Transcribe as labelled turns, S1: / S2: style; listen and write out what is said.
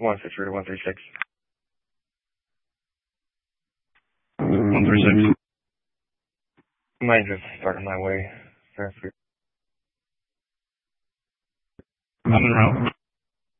S1: 163 to 136. 136. Might just start my way. I'm en route.